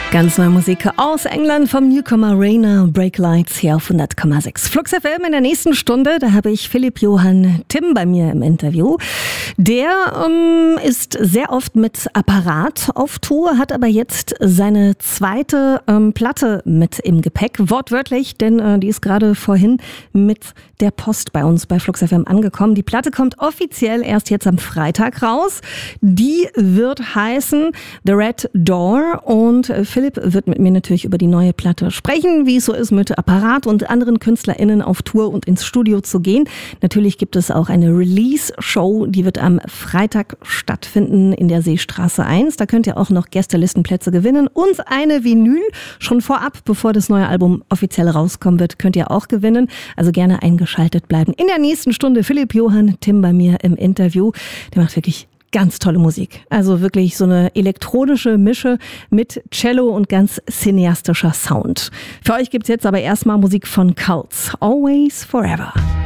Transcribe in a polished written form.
Ganz neue Musik aus England vom Newcomer Rainer, Break Lights hier auf 100,6. Flux FM in der nächsten Stunde, da habe ich Philipp Johann Timm bei mir im Interview. Der ist sehr oft mit Apparat auf Tour, hat aber jetzt seine zweite Platte mit im Gepäck, wortwörtlich, denn die ist gerade vorhin mit der Post bei uns bei Flux FM angekommen. Die Platte kommt offiziell erst jetzt am Freitag raus. Die wird heißen The Red Door und Philipp wird mit mir natürlich über die neue Platte sprechen, wie es so ist, mit Apparat und anderen KünstlerInnen auf Tour und ins Studio zu gehen. Natürlich gibt es auch eine Release-Show, die wird am Freitag stattfinden in der Seestraße 1. Da könnt ihr auch noch Gästelistenplätze gewinnen und eine Vinyl schon vorab, bevor das neue Album offiziell rauskommen wird, könnt ihr auch gewinnen. Also gerne eingeschaltet bleiben. In der nächsten Stunde Philipp Johann Timm bei mir im Interview. Der macht wirklich ganz tolle Musik. Also wirklich so eine elektronische Mische mit Cello und ganz cineastischer Sound. Für euch gibt's jetzt aber erstmal Musik von Cults. Always Forever.